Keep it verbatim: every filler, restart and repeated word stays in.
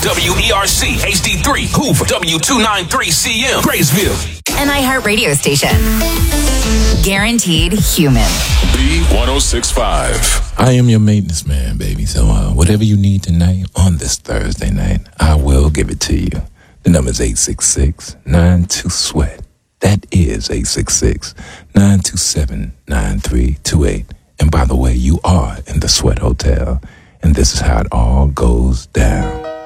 W E R C H D three, Hoover, W two ninety-three C M, Graysville. An iHeart radio station. Guaranteed human. B one oh six point five. I am your maintenance man, baby. So uh, whatever you need tonight on this Thursday night, I will give it to you. The number is eight six six, nine two, sweat. That is eight six six, nine two seven, nine three two eight. And by the way, you are in the Sweat Hotel. And this is how it all goes down.